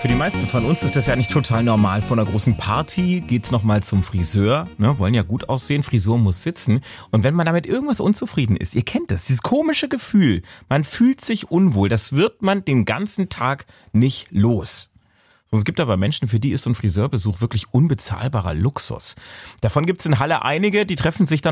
die meisten von uns ist das ja nicht total normal. Vor einer großen Party geht's nochmal zum Friseur. Ne, wollen ja gut aussehen, Frisur muss sitzen. Und wenn man damit irgendwas unzufrieden ist, ihr kennt das, dieses komische Gefühl, man fühlt sich unwohl, das wird man den ganzen Tag nicht los. Es gibt aber Menschen, für die ist so ein Friseurbesuch wirklich unbezahlbarer Luxus. Davon gibt's in Halle einige, die treffen sich dann